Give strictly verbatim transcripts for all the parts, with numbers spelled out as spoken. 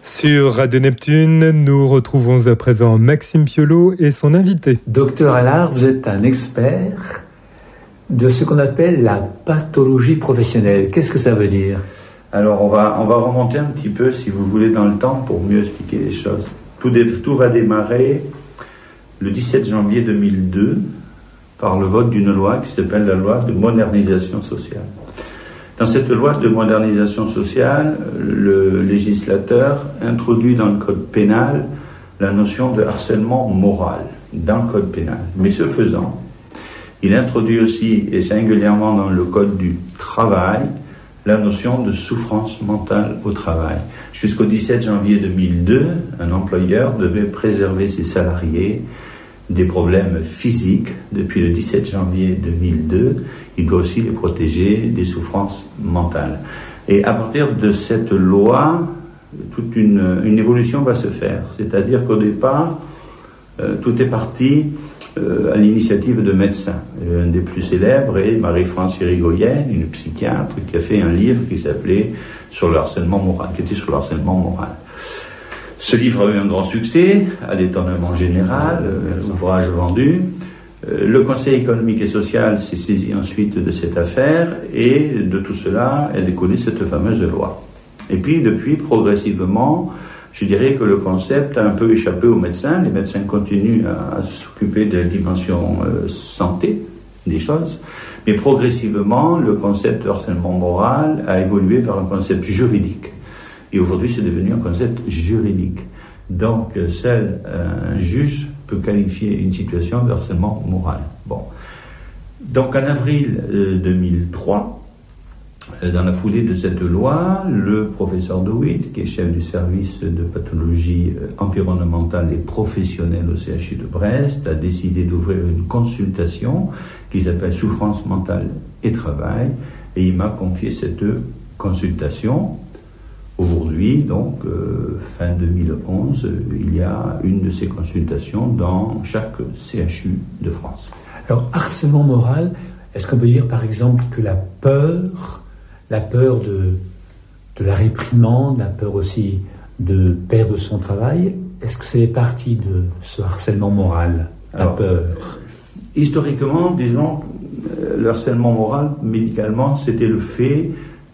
Sur Radio Neptune, nous retrouvons à présent Maxime Piolo et son invité. Docteur Allard, vous êtes un expert de ce qu'on appelle la pathologie professionnelle. Qu'est-ce que ça veut dire ? Alors, on va, on va remonter un petit peu, si vous voulez, dans le temps pour mieux expliquer les choses. Tout, dé, tout va démarrer le dix-sept janvier deux mille deux par le vote d'une loi qui s'appelle la loi de modernisation sociale. Dans cette loi de modernisation sociale, le législateur introduit dans le code pénal la notion de harcèlement moral dans le code pénal. Mais ce faisant, il introduit aussi, et singulièrement dans le code du travail, la notion de souffrance mentale au travail. Jusqu'au dix-sept janvier deux mille deux, un employeur devait préserver ses salariés des problèmes physiques. Depuis le dix-sept janvier deux mille deux, il doit aussi les protéger des souffrances mentales. Et à partir de cette loi, toute une, une évolution va se faire. C'est-à-dire qu'au départ, euh, tout est parti euh, à l'initiative de médecins. Et un des plus célèbres est Marie-France Irigoyen, une psychiatre, qui a fait un livre qui s'appelait sur le harcèlement moral, qui était sur le harcèlement moral. Ce livre a eu un grand succès, à l'étonnement général, euh, ouvrage vendu. Euh, le Conseil économique et social s'est saisi ensuite de cette affaire et de tout cela a découlé cette fameuse loi. Et puis depuis, progressivement, je dirais que le concept a un peu échappé aux médecins. Les médecins continuent à, à s'occuper de la dimension euh, santé des choses, mais progressivement, le concept de harcèlement moral a évolué vers un concept juridique. Et aujourd'hui, c'est devenu un concept juridique. Donc, seul un juge peut qualifier une situation de harcèlement moral. Bon. Donc, en avril deux mille trois, dans la foulée de cette loi, le professeur De Witt, qui est chef du service de pathologie environnementale et professionnelle au C H U de Brest, a décidé d'ouvrir une consultation qui s'appelle Souffrance mentale et travail, et il m'a confié cette consultation. Aujourd'hui, donc, euh, fin deux mille onze, euh, il y a une de ces consultations dans chaque C H U de France. Alors, harcèlement moral, est-ce qu'on peut dire par exemple que la peur, la peur de, de la réprimande, la peur aussi de perdre son travail, est-ce que ça fait partie de ce harcèlement moral, la Alors, peur ? Historiquement, disons, le harcèlement moral, médicalement, c'était le fait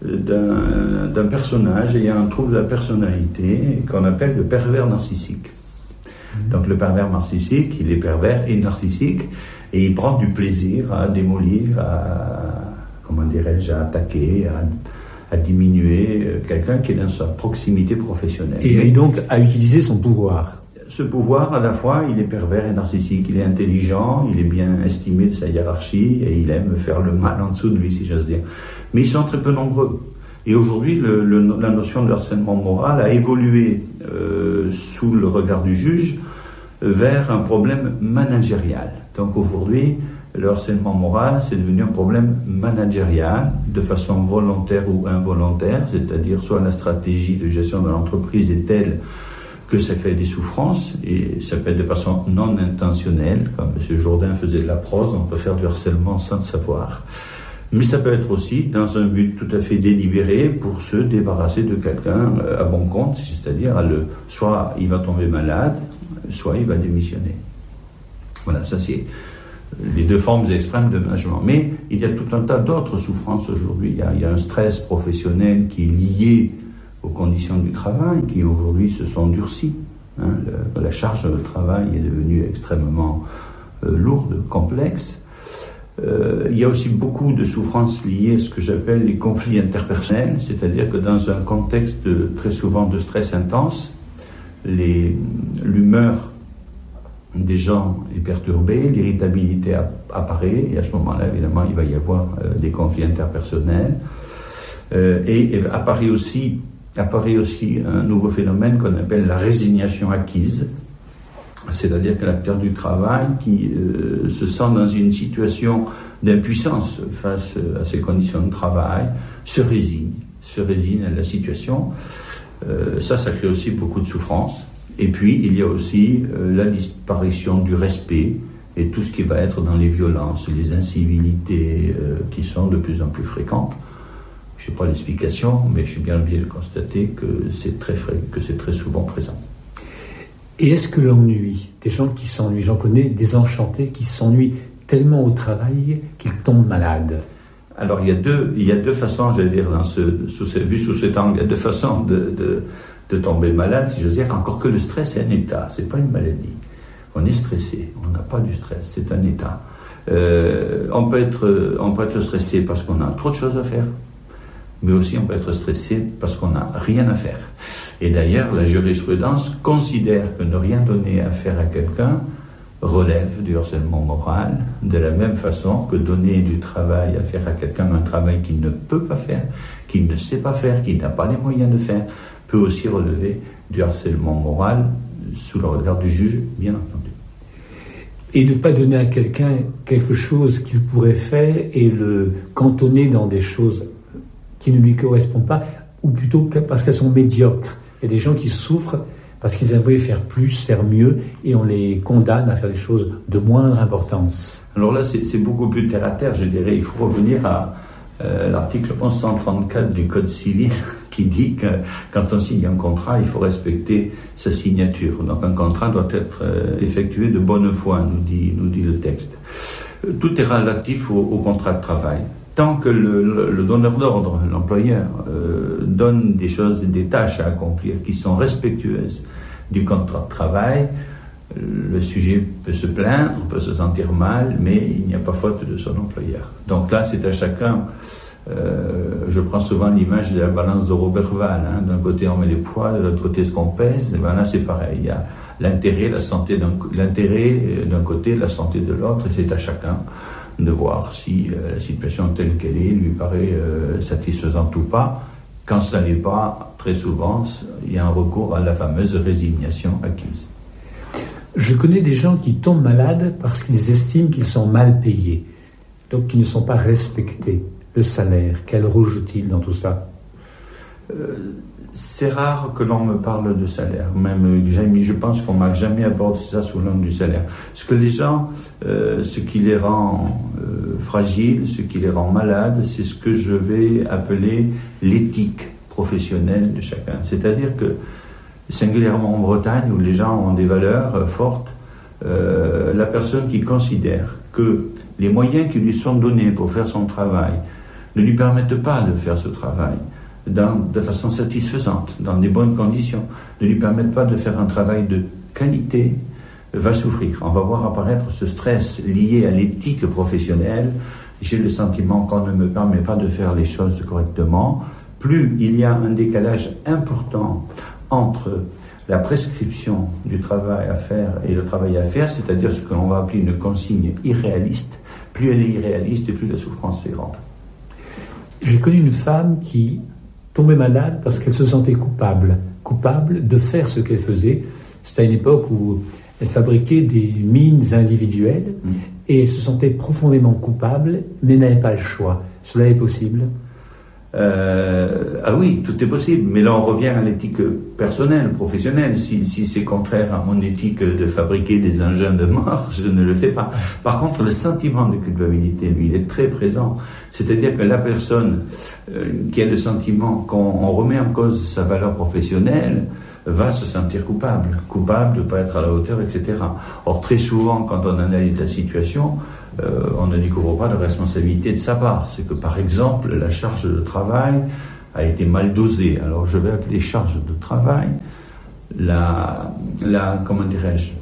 D'un, d'un personnage ayant un trouble de la personnalité qu'on appelle le pervers narcissique. Mmh. Donc le pervers narcissique, il est pervers et narcissique, et il prend du plaisir à démolir, à, comment dirais-je, à attaquer, à, à diminuer quelqu'un qui est dans sa proximité professionnelle. Et, et donc à utiliser son pouvoir. Ce pouvoir, à la fois, il est pervers et narcissique. Il est intelligent, il est bien estimé de sa hiérarchie, et il aime faire le mal en dessous de lui, si j'ose dire. Mais ils sont très peu nombreux. Et aujourd'hui, le, le, la notion de harcèlement moral a évolué euh, sous le regard du juge vers un problème managérial. Donc aujourd'hui, le harcèlement moral, c'est devenu un problème managérial, de façon volontaire ou involontaire, c'est-à-dire soit la stratégie de gestion de l'entreprise est telle que ça crée des souffrances, et ça peut être de façon non intentionnelle, comme M. Jourdain faisait de la prose, on peut faire du harcèlement sans le savoir. Mais ça peut être aussi dans un but tout à fait délibéré pour se débarrasser de quelqu'un à bon compte, c'est-à-dire à le, soit il va tomber malade, soit il va démissionner. Voilà, ça c'est les deux formes extrêmes de management. Mais il y a tout un tas d'autres souffrances aujourd'hui. Il y a, il y a un stress professionnel qui est lié aux conditions du travail, qui aujourd'hui se sont durcies. Hein, le, la charge de travail est devenue extrêmement euh, lourde, complexe. Euh, il y a aussi beaucoup de souffrances liées à ce que j'appelle les conflits interpersonnels, c'est-à-dire que dans un contexte de, très souvent de stress intense, les, l'humeur des gens est perturbée, l'irritabilité apparaît, et à ce moment-là, évidemment, il va y avoir euh, des conflits interpersonnels. Euh, et, et apparaît aussi apparaît aussi un nouveau phénomène qu'on appelle la résignation acquise, c'est-à-dire que l'acteur du travail qui euh, se sent dans une situation d'impuissance face à ses conditions de travail, se résigne, se résigne à la situation. Euh, ça, ça crée aussi beaucoup de souffrance. Et puis, il y a aussi euh, la disparition du respect et tout ce qui va être dans les violences, les incivilités euh, qui sont de plus en plus fréquentes. Je n'ai pas l'explication, mais je suis bien obligé de constater que c'est très, que c'est très souvent présent. Et est-ce que l'ennui, des gens qui s'ennuient, j'en connais des enchantés qui s'ennuient tellement au travail qu'ils tombent malades? Alors il y a deux, il y a deux façons, j'allais dire, dans ce, sous ce, vu sous cet angle, il y a deux façons de, de, de tomber malade, si je veux dire, encore que le stress est un état, c'est pas une maladie. On est stressé, on n'a pas du stress, c'est un état. Euh, on peut être, on peut être stressé parce qu'on a trop de choses à faire, mais aussi on peut être stressé parce qu'on n'a rien à faire. Et d'ailleurs, la jurisprudence considère que ne rien donner à faire à quelqu'un relève du harcèlement moral, de la même façon que donner du travail à faire à quelqu'un, un travail qu'il ne peut pas faire, qu'il ne sait pas faire, qu'il n'a pas les moyens de faire, peut aussi relever du harcèlement moral, sous le regard du juge, bien entendu. Et ne pas donner à quelqu'un quelque chose qu'il pourrait faire et le cantonner dans des choses qui ne lui correspondent pas, ou plutôt parce qu'elles sont médiocres. Il y a des gens qui souffrent parce qu'ils aimeraient faire plus, faire mieux, et on les condamne à faire des choses de moindre importance. Alors là, c'est, c'est beaucoup plus terre à terre, je dirais. Il faut revenir à euh, l'article onze cent trente-quatre du Code civil qui dit que quand on signe un contrat, il faut respecter sa signature. Donc un contrat doit être euh, effectué de bonne foi, nous dit, nous dit le texte. Euh, tout est relatif au, au contrat de travail. Tant que le, le, le donneur d'ordre, l'employeur, euh, donne des choses, des tâches à accomplir qui sont respectueuses du contrat de travail, le sujet peut se plaindre, peut se sentir mal, mais il n'y a pas faute de son employeur. Donc là, c'est à chacun. Euh, je prends souvent l'image de la balance de Robert Val. Hein. D'un côté, on met les poids, de l'autre côté, ce qu'on pèse. Et ben là, c'est pareil. Il y a l'intérêt, la santé d'un, l'intérêt d'un côté, la santé de l'autre, et c'est à chacun de voir si euh, la situation telle qu'elle est lui paraît euh, satisfaisante ou pas. Quand ça n'est pas, très souvent, il y a un recours à la fameuse résignation acquise. Je connais des gens qui tombent malades parce qu'ils estiment qu'ils sont mal payés, donc qui ne sont pas respectés. Le salaire, quel rôle joue-t-il dans tout ça? euh, C'est rare que l'on me parle de salaire. Même, jamais, je pense qu'on m'a jamais abordé ça sous l'angle du salaire. Ce que les gens, euh, ce qui les rend euh, fragiles, ce qui les rend malades, c'est ce que je vais appeler l'éthique professionnelle de chacun. C'est-à-dire que, singulièrement en Bretagne, où les gens ont des valeurs euh, fortes, euh, la personne qui considère que les moyens qui lui sont donnés pour faire son travail ne lui permettent pas de faire ce travail dans, de façon satisfaisante, dans des bonnes conditions, ne lui permettent pas de faire un travail de qualité, va souffrir. On va voir apparaître ce stress lié à l'éthique professionnelle. J'ai le sentiment qu'on ne me permet pas de faire les choses correctement. Plus il y a un décalage important entre la prescription du travail à faire et le travail à faire, c'est-à-dire ce que l'on va appeler une consigne irréaliste, plus elle est irréaliste et plus la souffrance est grande. J'ai connu une femme qui tombait malade parce qu'elle se sentait coupable, coupable de faire ce qu'elle faisait. C'était à une époque où elle fabriquait des mines individuelles mmh. et elle se sentait profondément coupable, mais n'avait pas le choix. Cela est possible ? Euh, ah oui, tout est possible, mais là on revient à l'éthique personnelle, professionnelle. Si, si c'est contraire à mon éthique de fabriquer des engins de mort, je ne le fais pas. Par contre, le sentiment de culpabilité, lui, il est très présent. C'est-à-dire que la personne euh, qui a le sentiment qu'on on remet en cause sa valeur professionnelle va se sentir coupable, coupable de ne pas être à la hauteur, et cetera. Or, très souvent, quand on analyse la situation, Euh, on ne découvre pas de responsabilité de sa part. C'est que, par exemple, la charge de travail a été mal dosée. Alors, je vais appeler charge de travail la, la comment dirais-je,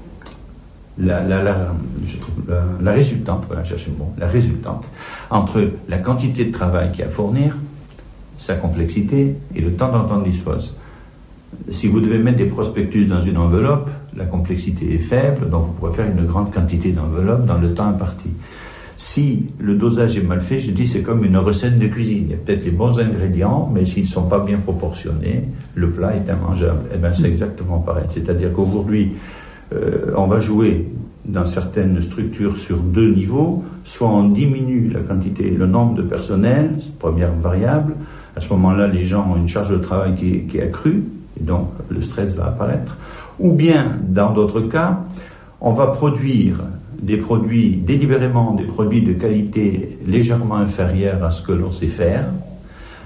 la, la, la, je trouve, la, la résultante, voilà, cherchez le mot, la résultante entre la quantité de travail qu'il y a à fournir, sa complexité et le temps dont on dispose. Si vous devez mettre des prospectus dans une enveloppe, la complexité est faible, donc vous pourrez faire une grande quantité d'enveloppes dans le temps imparti. Si le dosage est mal fait, je dis c'est comme une recette de cuisine. Il y a peut-être les bons ingrédients, mais s'ils ne sont pas bien proportionnés, le plat est immangeable. Et bien c'est exactement pareil. C'est-à-dire qu'aujourd'hui, euh, on va jouer dans certaines structures sur deux niveaux. Soit on diminue la quantité, le nombre de personnel, première variable. À ce moment-là, les gens ont une charge de travail qui est, qui est accrue. Et donc, le stress va apparaître. Ou bien, dans d'autres cas, on va produire des produits, délibérément des produits de qualité légèrement inférieure à ce que l'on sait faire,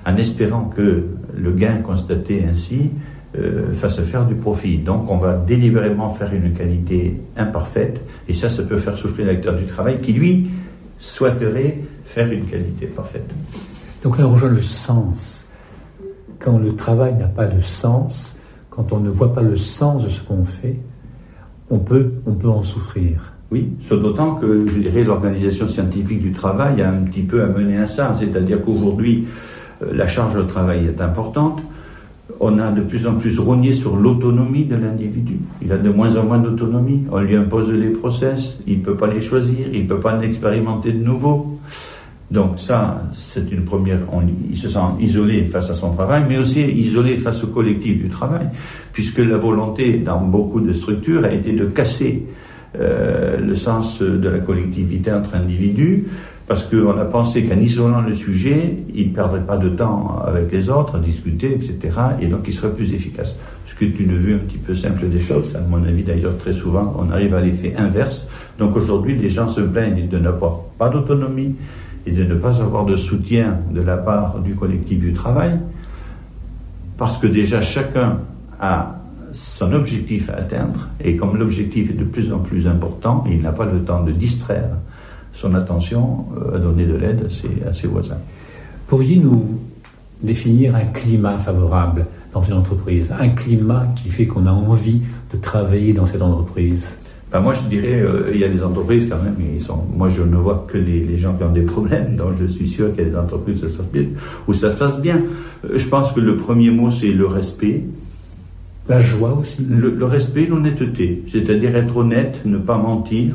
en espérant que le gain constaté ainsi euh, fasse faire du profit. Donc on va délibérément faire une qualité imparfaite, et ça, ça peut faire souffrir l'acteur du travail qui, lui, souhaiterait faire une qualité parfaite. Donc là, on rejoint le sens. Quand le travail n'a pas de sens, quand on ne voit pas le sens de ce qu'on fait, on peut, on peut en souffrir. Oui, sauf d'autant que, je dirais, l'organisation scientifique du travail a un petit peu amené à ça. C'est-à-dire qu'aujourd'hui, euh, la charge de travail est importante. On a de plus en plus rogné sur l'autonomie de l'individu. Il a de moins en moins d'autonomie. On lui impose les process. Il ne peut pas les choisir. Il ne peut pas en expérimenter de nouveau. Donc ça, c'est une première... On, il se sent isolé face à son travail, mais aussi isolé face au collectif du travail, puisque la volonté, dans beaucoup de structures, a été de casser euh, le sens de la collectivité entre individus, parce qu'on a pensé qu'en isolant le sujet, il ne perdrait pas de temps avec les autres, à discuter, et cetera, et donc il serait plus efficace. Ce qui est une vue un petit peu simple des choses, à mon avis d'ailleurs très souvent, on arrive à l'effet inverse. Donc aujourd'hui, les gens se plaignent de n'avoir pas d'autonomie, et de ne pas avoir de soutien de la part du collectif du travail, parce que déjà chacun a son objectif à atteindre, et comme l'objectif est de plus en plus important, il n'a pas le temps de distraire son attention à donner de l'aide à ses, à ses voisins. Pourriez-nous définir un climat favorable dans une entreprise, un climat qui fait qu'on a envie de travailler dans cette entreprise ? Ben moi, je dirais, euh, il y a des entreprises quand même, ils sont, moi je ne vois que les, les gens qui ont des problèmes, donc je suis sûr qu'il y a des entreprises où ça se passe bien. Où ça se passe bien. Euh, je pense que le premier mot, c'est le respect. La joie aussi. Le, le respect, l'honnêteté, c'est-à-dire être honnête, ne pas mentir.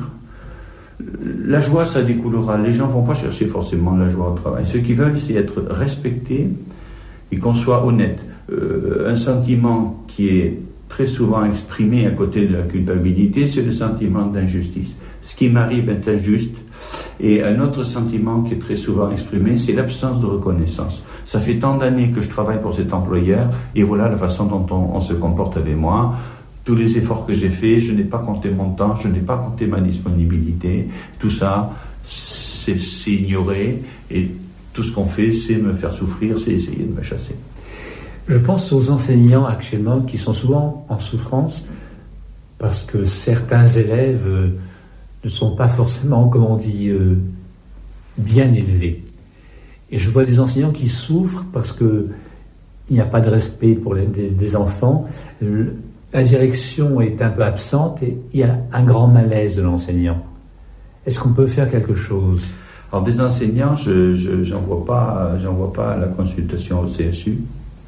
La joie, ça découlera. Les gens ne vont pas chercher forcément la joie au travail. Ce qu'ils veulent, c'est être respectés et qu'on soit honnête. Euh, un sentiment qui est très souvent exprimé à côté de la culpabilité, c'est le sentiment d'injustice. Ce qui m'arrive est injuste. Et un autre sentiment qui est très souvent exprimé, c'est l'absence de reconnaissance. Ça fait tant d'années que je travaille pour cet employeur, et voilà la façon dont on, on se comporte avec moi. Tous les efforts que j'ai faits, je n'ai pas compté mon temps, je n'ai pas compté ma disponibilité. Tout ça, c'est, c'est ignoré, et tout ce qu'on fait, c'est me faire souffrir, c'est essayer de me chasser. Je pense aux enseignants actuellement qui sont souvent en souffrance parce que certains élèves euh, ne sont pas forcément, comme on dit, euh, bien élevés. Et je vois des enseignants qui souffrent parce qu'il n'y a pas de respect pour les, des, des enfants. Le, la direction est un peu absente et il y a un grand malaise de l'enseignant. Est-ce qu'on peut faire quelque chose ? Alors des enseignants, je, je, j'en vois pas, j'en vois pas à la consultation au C H U.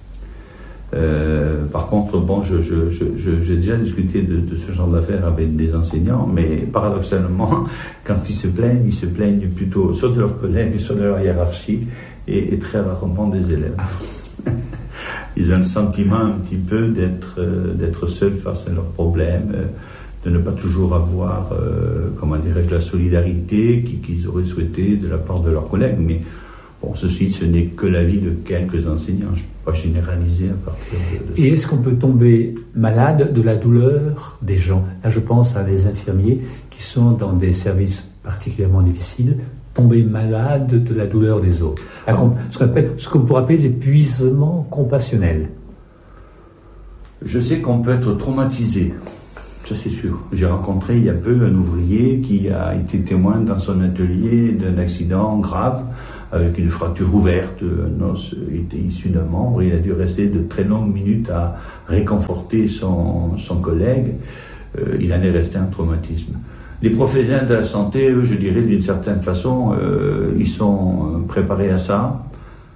Euh, par contre, bon, je, je, je, j'ai déjà discuté de, de ce genre d'affaires avec des enseignants, mais paradoxalement, quand ils se plaignent, ils se plaignent plutôt soit de leurs collègues, soit de leur hiérarchie, et, et très rarement des élèves. Ils ont le sentiment un petit peu d'être, euh, d'être seuls face à leurs problèmes, euh, de ne pas toujours avoir, euh, comment dirais-je, la solidarité qu'ils, qu'ils auraient souhaité de la part de leurs collègues, mais bon, ceci, ce n'est que l'avis de quelques enseignants. Je ne peux pas généraliser à partir de, de Et est-ce qu'on peut tomber malade de la douleur des gens ? Là, je pense à des infirmiers qui sont dans des services particulièrement difficiles, tomber malade de la douleur des autres. La, ah. ce, qu'on appelle, ce qu'on pourrait appeler l'épuisement compassionnel. Je sais qu'on peut être traumatisé. Ça, c'est sûr. J'ai rencontré il y a peu un ouvrier qui a été témoin dans son atelier d'un accident grave avec une fracture ouverte. Un os était issu d'un membre et il a dû rester de très longues minutes à réconforter son, son collègue. Euh, il en est resté un traumatisme. Les professionnels de la santé, eux, je dirais d'une certaine façon, euh, ils sont préparés à ça.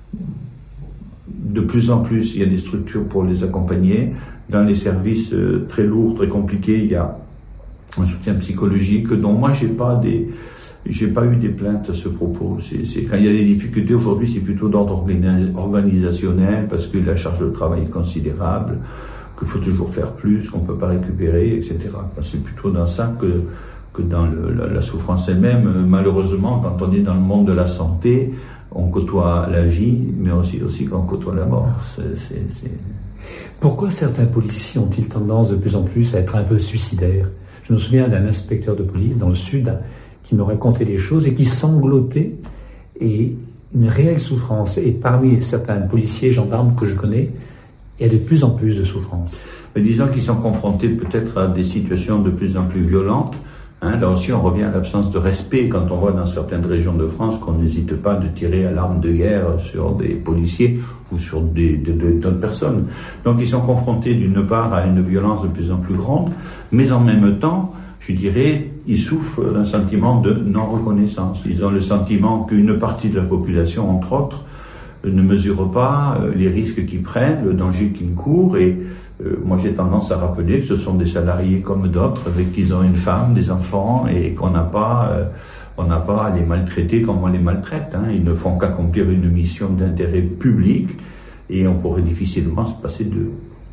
De plus en plus, il y a des structures pour les accompagner. Dans les services euh, très lourds, très compliqués, il y a un soutien psychologique dont moi, j'ai pas des, j'ai pas eu des plaintes à ce propos. C'est, c'est, quand il y a des difficultés aujourd'hui, c'est plutôt d'ordre organisationnel parce que la charge de travail est considérable, qu'il faut toujours faire plus, qu'on peut pas récupérer, et cetera. C'est plutôt dans ça que que dans le, la, la souffrance elle-même. Malheureusement, quand on est dans le monde de la santé, on côtoie la vie, mais aussi, aussi qu'on côtoie la mort. C'est, c'est, c'est... Pourquoi certains policiers ont-ils tendance de plus en plus à être un peu suicidaires ? Je me souviens d'un inspecteur de police dans le sud qui me racontait des choses et qui sanglotait et une réelle souffrance. Et parmi certains policiers, gendarmes que je connais, il y a de plus en plus de souffrance. Mais disons qu'ils sont confrontés peut-être à des situations de plus en plus violentes. Hein, là aussi, on revient à l'absence de respect quand on voit dans certaines régions de France qu'on n'hésite pas de tirer à l'arme de guerre sur des policiers ou sur des, des, des, d'autres personnes. Donc ils sont confrontés d'une part à une violence de plus en plus grande, mais en même temps, je dirais, ils souffrent d'un sentiment de non-reconnaissance. Ils ont le sentiment qu'une partie de la population, entre autres, ne mesure pas les risques qu'ils prennent, le danger qu'ils courent. Et euh, moi, j'ai tendance à rappeler que ce sont des salariés comme d'autres, avec qui ils ont une femme, des enfants, et qu'on n'a pas, euh, on n'a pas à les maltraiter comme on les maltraite. Hein. Ils ne font qu'accomplir une mission d'intérêt public, et on pourrait difficilement se passer d'eux.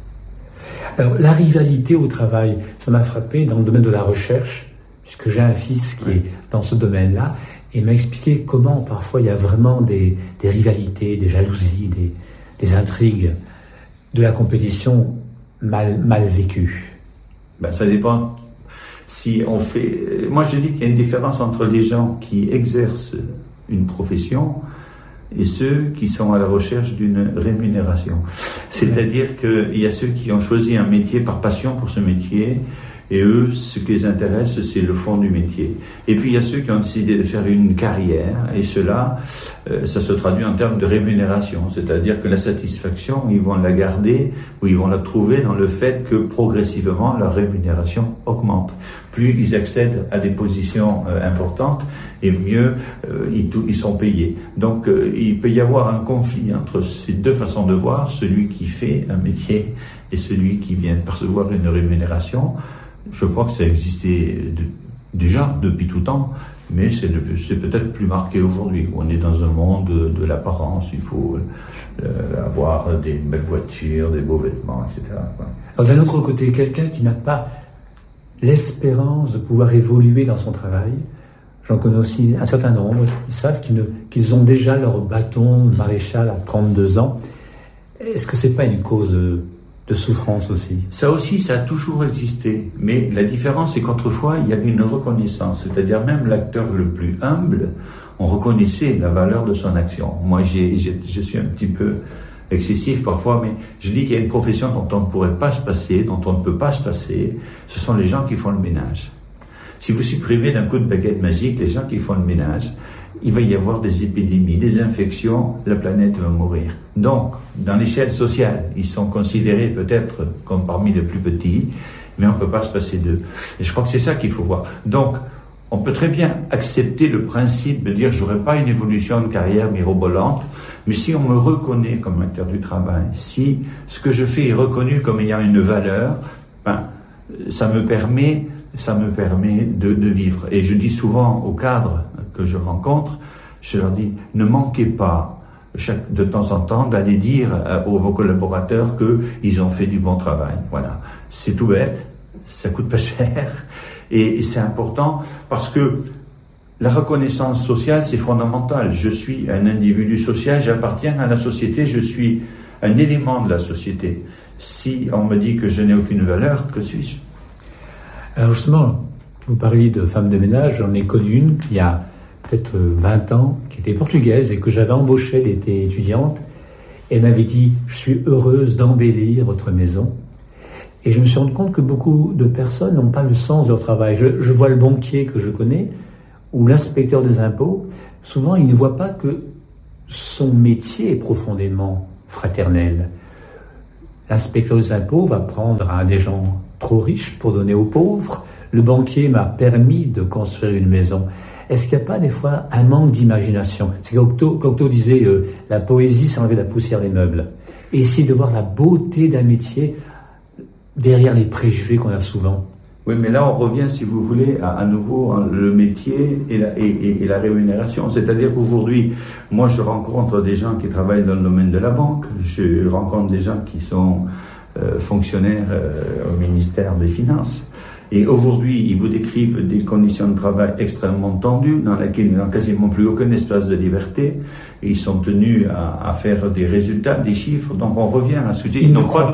Alors, la rivalité au travail, ça m'a frappé dans le domaine de la recherche, puisque j'ai un fils qui oui. est dans ce domaine-là, et il m'a expliqué comment parfois il y a vraiment des, des rivalités, des jalousies, des, des intrigues, de la compétition mal, mal vécue. Ben, ça dépend. Si on fait... Moi, je dis qu'il y a une différence entre les gens qui exercent une profession et ceux qui sont à la recherche d'une rémunération. C'est-à-dire qu'il y a ceux qui ont choisi un métier par passion pour ce métier, et eux, ce qui les intéresse, c'est le fond du métier. Et puis il y a ceux qui ont décidé de faire une carrière, et cela, euh, ça se traduit en termes de rémunération. C'est-à-dire que la satisfaction, ils vont la garder, ou ils vont la trouver dans le fait que progressivement, leur rémunération augmente. Plus ils accèdent à des positions euh, importantes, et mieux euh, ils, ils sont payés. Donc euh, il peut y avoir un conflit entre ces deux façons de voir, celui qui fait un métier et celui qui vient de percevoir une rémunération. Je crois que ça existait de, déjà depuis tout temps, mais c'est, de, c'est peut-être plus marqué aujourd'hui. On est dans un monde de, de l'apparence, il faut euh, avoir des belles voitures, des beaux vêtements, et cetera. Alors, d'un autre côté, quelqu'un qui n'a pas l'espérance de pouvoir évoluer dans son travail, j'en connais aussi un certain nombre, ils savent qu'ils, ne, qu'ils ont déjà leur bâton maréchal à trente-deux ans. Est-ce que c'est pas une cause de... de souffrance aussi? Ça aussi, ça a toujours existé. Mais la différence, c'est qu'autrefois, il y avait une reconnaissance. C'est-à-dire même l'acteur le plus humble, on reconnaissait la valeur de son action. Moi, j'ai, j'ai, je suis un petit peu excessif parfois, mais je dis qu'il y a une profession dont on ne pourrait pas se passer, dont on ne peut pas se passer. Ce sont les gens qui font le ménage. Si vous supprimez d'un coup de baguette magique les gens qui font le ménage, il va y avoir des épidémies, des infections, la planète va mourir. Donc, dans l'échelle sociale, ils sont considérés peut-être comme parmi les plus petits, mais on ne peut pas se passer d'eux. Et je crois que c'est ça qu'il faut voir. Donc, on peut très bien accepter le principe de dire « je n'aurai pas une évolution de carrière mirobolante », mais si on me reconnaît comme acteur du travail, si ce que je fais est reconnu comme ayant une valeur, ben, ça me permet, ça me permet de, de vivre. Et je dis souvent aux cadres que je rencontre, je leur dis, ne manquez pas chaque, de temps en temps d'aller dire à, aux vos collaborateurs qu'ils ont fait du bon travail. Voilà. C'est tout bête, ça coûte pas cher, et, et c'est important parce que la reconnaissance sociale, c'est fondamental. Je suis un individu social, j'appartiens à la société, je suis un élément de la société. Si on me dit que je n'ai aucune valeur, que suis-je? Alors justement, vous parliez de femme de ménage, j'en ai connu une il y a peut-être vingt ans, qui était portugaise et que j'avais embauchée, elle était étudiante. Elle m'avait dit « je suis heureuse d'embellir votre maison ». Et je me suis rendu compte que beaucoup de personnes n'ont pas le sens de leur travail. Je, je vois le banquier que je connais, ou l'inspecteur des impôts, souvent il ne voit pas que son métier est profondément fraternel. L'inspecteur des impôts va prendre à des gens trop riches pour donner aux pauvres. Le banquier m'a permis de construire une maison. Est-ce qu'il n'y a pas des fois un manque d'imagination? C'est Cocteau, Cocteau disait euh, la poésie, c'est enlever la poussière des meubles. Et essayer de voir la beauté d'un métier derrière les préjugés qu'on a souvent. Oui, mais là on revient, si vous voulez, à, à nouveau hein, le métier et la, et, et, et la rémunération. C'est-à-dire qu'aujourd'hui, moi je rencontre des gens qui travaillent dans le domaine de la banque, je rencontre des gens qui sont euh, fonctionnaires euh, au ministère des Finances. Et aujourd'hui, ils vous décrivent des conditions de travail extrêmement tendues, dans lesquelles ils n'ont quasiment plus aucun espace de liberté. Et ils sont tenus à, à faire des résultats, des chiffres. Donc on revient à ce que je dis. Ils ne croient pas.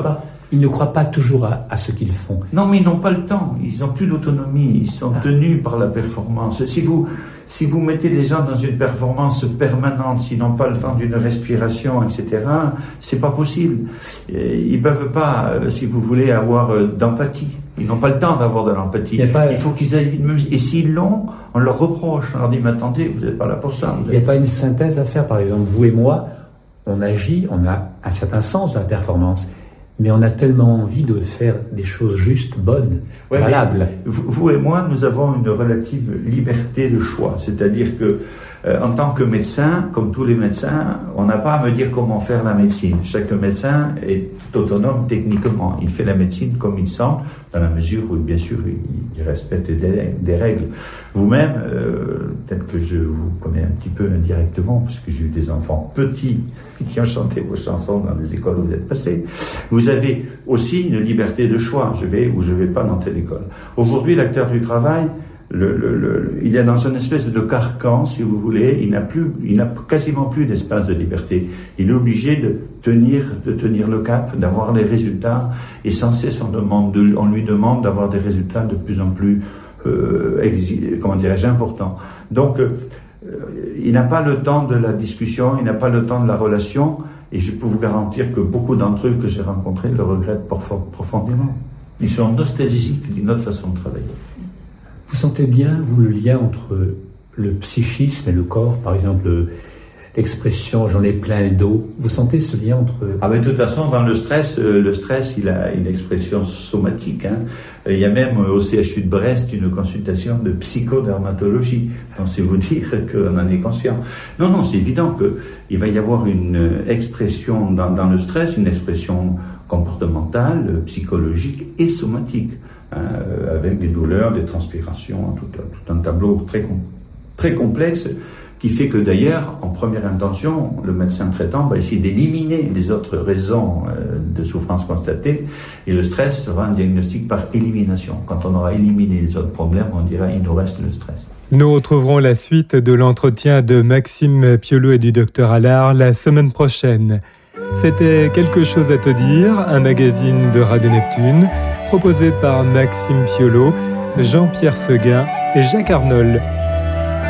Ils ne croient pas toujours à, à ce qu'ils font. Non, mais ils n'ont pas le temps. Ils n'ont plus d'autonomie. Ils sont ah. tenus par la performance. Si vous, si vous mettez des gens dans une performance permanente, s'ils n'ont pas le temps d'une respiration, et cetera, c'est pas possible. Ils peuvent pas, si vous voulez, avoir d'empathie. Ils n'ont pas le temps d'avoir de l'empathie. Il, pas... Il faut qu'ils aillent vite. Et s'ils l'ont, on leur reproche. On leur dit, mais attendez, vous n'êtes pas là pour ça. Il n'y a pas une synthèse à faire. Par exemple, vous et moi, on agit, on a un certain sens de la performance. Mais on a tellement envie de faire des choses justes, bonnes, ouais, valables. Vous, vous et moi, nous avons une relative liberté de choix. C'est-à-dire que, euh, en tant que médecin, comme tous les médecins, on n'a pas à me dire comment faire la médecine. Chaque médecin est tout autonome techniquement. Il fait la médecine comme il semble, dans la mesure où, bien sûr, il, il respecte des, des règles. Vous-même, euh, peut-être que je vous connais un petit peu indirectement, parce que j'ai eu des enfants petits qui ont chanté vos chansons dans les écoles où vous êtes passés. Vous avez aussi une liberté de choix. Je vais ou je vais pas dans telle école. Aujourd'hui, l'acteur du travail, le, le, le, il est dans une espèce de carcan, si vous voulez. Il n'a plus, il n'a quasiment plus d'espace de liberté. Il est obligé de tenir, de tenir le cap, d'avoir les résultats. Et sans cesse, on demande, de, on lui demande d'avoir des résultats de plus en plus, euh, exi, comment dirais-je, importants. Donc, euh, il n'a pas le temps de la discussion, il n'a pas le temps de la relation. Et je peux vous garantir que beaucoup d'entre eux que j'ai rencontrés le regrettent profondément. Ils sont nostalgiques d'une autre façon de travailler. Vous sentez bien, vous, le lien entre le psychisme et le corps, par exemple, l'expression « j'en ai plein le dos ». Vous sentez ce lien entre... Ah ben, de toute façon, dans le stress, le stress, il a une expression somatique. Hein. Il y a même au C H U de Brest une consultation de psychodermatologie. Pensez-vous dire qu'on en est conscient? Non, non, c'est évident qu'il va y avoir une expression dans, dans le stress, une expression comportementale, psychologique et somatique. Hein, avec des douleurs, des transpirations, tout, tout un tableau très, très complexe, qui fait que d'ailleurs, en première intention, le médecin traitant va essayer d'éliminer les autres raisons euh, de souffrance constatées, et le stress sera un diagnostic par élimination. Quand on aura éliminé les autres problèmes, on dira il nous reste le stress. Nous retrouverons la suite de l'entretien de Maxime Piolo et du docteur Allard la semaine prochaine. C'était Quelque chose à te dire, un magazine de Radio Neptune, proposé par Maxime Piolo, Jean-Pierre Seguin et Jacques Arnold.